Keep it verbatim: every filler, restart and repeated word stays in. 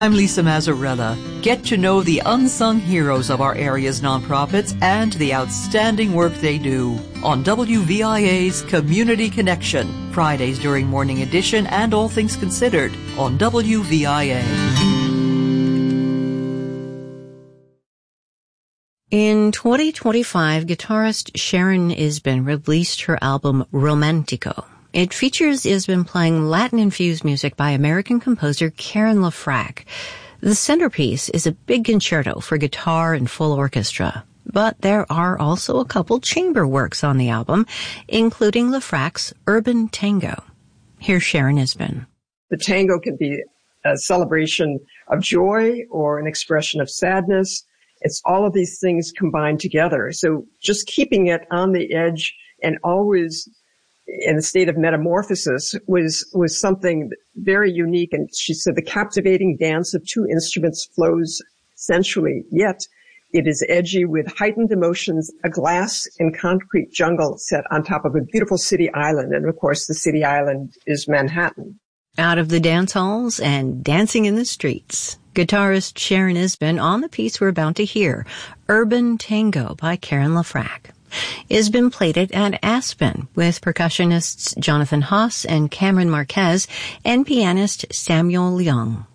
I'm Lisa Mazzarella. Get to know the unsung heroes of our area's nonprofits and the outstanding work they do on W V I A's Community Connection, Fridays during Morning Edition and All Things Considered on W V I A. In twenty twenty-five, guitarist Sharon Isbin released her album Romantico. It features Isbin playing Latin-infused music by American composer Karen LaFrac. The centerpiece is a big concerto for guitar and full orchestra. But there are also a couple chamber works on the album, including LaFrac's Urban Tango. Here's Sharon Isbin. The tango can be a celebration of joy or an expression of sadness. It's all of these things combined together. So just keeping it on the edge and always in a state of metamorphosis was, was something very unique. And she said the captivating dance of two instruments flows sensually, yet it is edgy with heightened emotions, a glass and concrete jungle set on top of a beautiful city island. And of course, the city island is Manhattan. Out of the dance halls and dancing in the streets, guitarist Sharon Isbin on the piece we're about to hear, Urban Tango by Karen LaFrac. Isbin played it at Aspen with percussionists Jonathan Haas and Cameron Marquez and pianist Samuel Young.